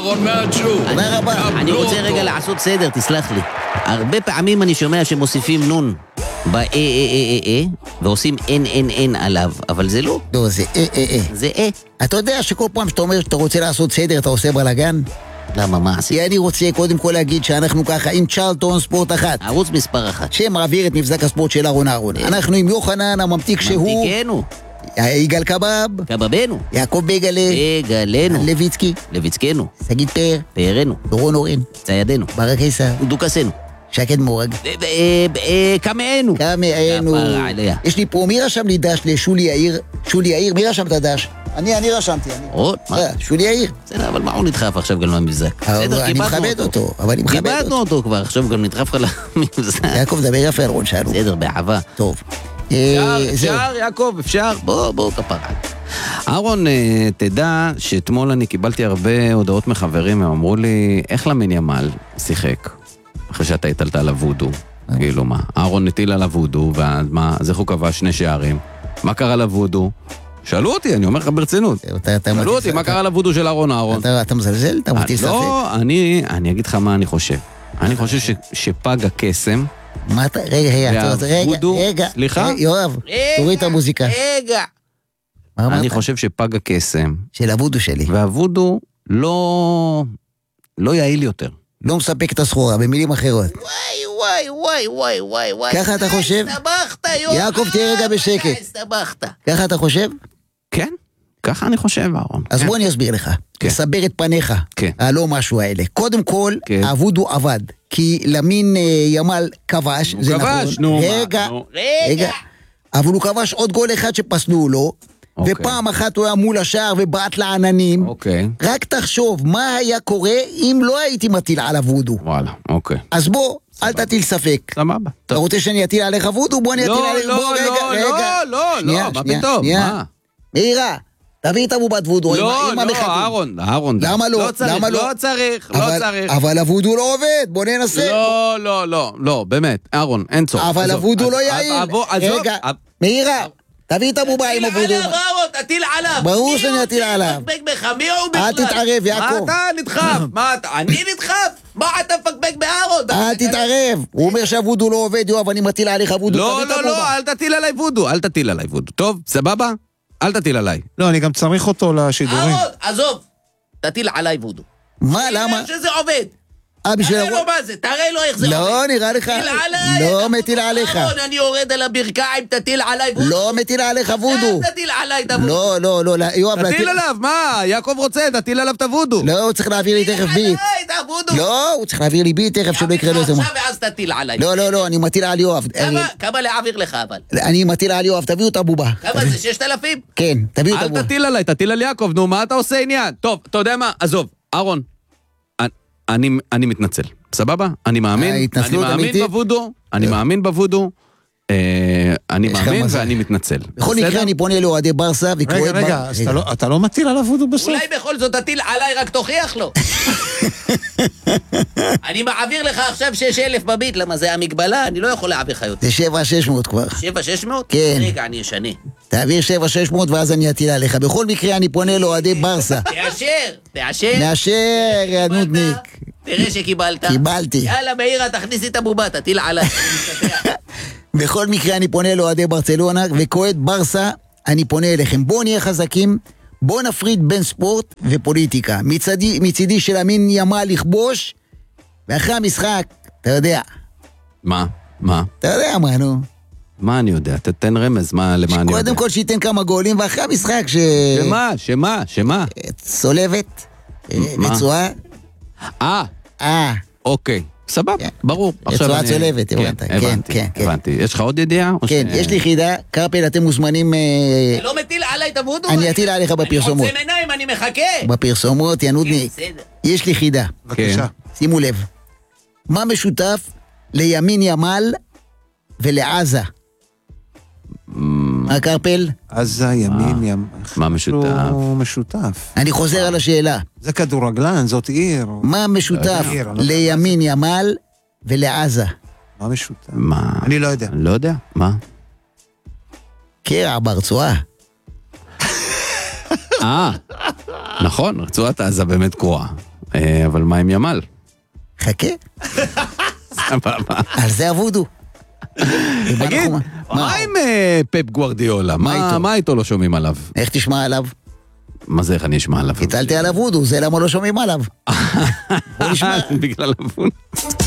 אהרון מהג'ו. תודה רבה. אני רוצה רגע לעשות סדר, תסלח לי. הרבה פעמים אני שומע שמוסיפים נון ועושים אין עליו, אבל זה לא. לא, זה זה אתה יודע שכל פעם שאתה אומר שאתה רוצה לעשות סדר, אתה עושה בלגן? למה, מה עשית? כי אני רוצה קודם כל להגיד שאנחנו ככה עם צ'רלטון ספורט 1. ערוץ מספר 1. שמעביר את מבזק הספורט של אהרון. אנחנו עם יוחנן הממתיק שהוא... ממתיקנו. יגאל קבב. קבבנו. יעקב בגלה. בגלנו. לויצקי. לויצקנו. שגית פאר. פארנו. דורון אורן. ציידנו. ברק קיסר. דוקסנו. שקד מורג. קמאנו. קמאנו. יש לי פה, מי רשם לי דש לשולי יאיר? שולי יאיר, מי רשם את הדש? אני רשמתי. עוד? מה? שולי יאיר. בסדר, אבל מה הוא נדחף עכשיו גם למבזק? בסדר, אני מכבד אותו. קיבלנו אותו כבר, עכשיו גם נדחף לך למבזק. יעקב, דבר יפה על רון שלנו. בסדר, באהבה. טוב. אפשר, יעקב, אפשר? בוא, כפרה. אהרון, תדע שאתמול אני קיבלתי הרבה הודעות מחברים, הם אמרו לי, איך למין ימל שיחק? אחרי שאתה הטלת על הוודו. כאילו מה? אהרון נטיל על הוודו, ומה? אז איך הוא קבע 2 שערים? מה קרה לוודו? שאלו אותי, אני אומר לך ברצינות. שאלו אותי, מה קרה לוודו של אהרון? אתה מזלזל? אתה מטיל ספק? לא, אני אגיד לך מה אני חושב. אני חושב שפג הקסם, מה אתה? רגע, סליחה? יואב, תוריד את המוזיקה. רגע. אני חושב שפג הקסם. של הוודו שלי. והוודו לא יעיל יותר. לא מספק את הסחורה, במילים אחרות. וואי. ככה אתה חושב? הסתבכת, יואב. יעקב, תהיה רגע בשקט. הסתבכת. ככה אתה חושב? כן, ככה אני חושב, אהרון. אז בוא אני אסביר לך. תסבר את פניך. הלא משהו האלה. קודם כל, הוודו עבד. כי למין ימל כבש, זה נכון. כבש, נו. רגע. אבל הוא כבש עוד גול אחד שפסלו לו. ופעם אחת הוא היה מול השער ובעט לעננים. רק תחשוב, מה היה קורה אם לא הייתי מטיל על הוודו? וואלה, אוקיי. אז בוא, אל תטיל ספק. סבבה. אתה רוצה שאני אטיל עליך וודו? בוא אני אטיל עליך. לא, מה פתאום? מה? מאירה, תביא את הבובת וודו. לא, אהרון. למה לא? לא צריך. אבל הוודו לא עובד, בוא ננסה. לא, באמת, אהרון, אין צורך. אבל הוודו לא יעיל. רגע, מאירה. תביא את הבובה עם הוודו. תטיל עליו, אהרון, תטיל עליו. ברור שאני אטיל עליו. מי הוא בכלל? אל תתערב, יעקב. מה אתה נדחף? אני נדחף? מה אתה מפקפק באהרון? אל תתערב. הוא אומר שהוודו לא עובד, יואב, אני מטיל עליך וודו. לא, אל תטיל עליי וודו. טוב, סבבה? אל תטיל עליי. לא, אני גם צריך אותו לשידורים. אהרון, עזוב. תטיל עליי וודו. מה, למה? שזה עובד. תראה לו מה זה, תראה לו איך זה עובד. לא, נראה לך. לא מטיל עליך. אני יורד על הברכיים, תטיל עליי וודו. לא מטיל עליך וודו. תטיל עליי את הוודו. לא, יואב. תטיל עליו, מה? יעקב רוצה, תטיל עליו את הוודו. לא, הוא צריך להעביר לי תכף ביט. לא, הוא צריך להעביר לי ביט תכף שלא יקרה לו איזה מה. עכשיו ואז תטיל עליי. לא, אני מטיל על יואב. כמה להעביר לך אבל? אני מטיל על יואב, תביאו את הבובה. כמה זה, 6,000? כן, תביאו את הבובה. אל תטיל עליי, תטיל על יעקב, נו, מה אתה עושה עניין? טוב, אתה יודע מה? עזוב, אהרון, אני מתנצל. סבבה? אני מאמין בוודו, אני מאמין ואני מתנצל. בכל מקרה אני פונה לאוהדי ברסה וקורא... רגע, אתה לא מטיל על הוודו בסוף? אולי בכל זאת תטיל עליי, רק תוכיח לו. אני מעביר לך עכשיו 6,000 בביט, למה זה המגבלה? אני לא יכול להעביר לך יותר. זה 7,600 כבר. 7,600? כן. רגע, אני אשנה. תעביר 7,600 ואז אני אטיל עליך. בכל מקרה אני פונה לאוהדי ברסה. מאשר, נודניק. תראה שקיבלת. קיבלתי. יאללה, מאירה, תכניסי את הבובה, תטיל עליי. בכל מקרה אני פונה לאוהדי ברצלונה, וכועד ברסה, אני פונה אליכם. בואו נהיה חזקים, בואו נפריד בין ספורט ופוליטיקה. מצידי של המין ימה לכבוש, ואחרי המשחק, אתה יודע. מה? אתה יודע מה, נו. מה אני יודע? תתן רמז, למה אני יודע? קודם כל שייתן כמה גולים, ואחרי המשחק שמה? צולבת, רצועה. אוקיי. סבב, ברור. רצועה צולבת, הבנתי. יש לך עוד ידיעה? כן, יש לי חידה. קרפל, אתם מוזמנים... לא מטיל עליי את הוודו? אני אטיל עליך בפרסומות. אני רוצה עיניים, אני מחכה. בפרסומות, ינודניק. יש לי חידה. בבקשה. שימו לב. מה משותף לימין ימל ולעזה? מה קרפל? עזה, ימין, מה משותף? משותף. אני חוזר על השאלה. זה כדורגלן, זאת עיר. מה משותף לימין ימל ולעזה? מה משותף? אני לא יודע. לא יודע, מה? קרע ברצועה. נכון, רצועת עזה באמת קרועה. אבל מה עם ימל? חכה, סבבה. על זה עבודו. תגיד, מה עם פפ גוארדיולה? איתו? מה איתו לא שומעים עליו? איך תשמע עליו? מה זה, איך אני אשמע עליו? הטלתי עליו וודו, זה למה לא שומעים עליו. בוא נשמע. בגלל אבון.